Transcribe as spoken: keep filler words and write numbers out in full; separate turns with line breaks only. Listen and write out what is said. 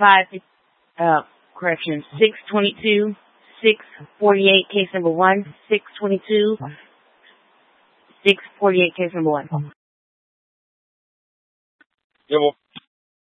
five, uh, correction, six twenty-two, six forty-eight, case number one, six twenty-two, six forty-eight, case number one.
Yeah, well,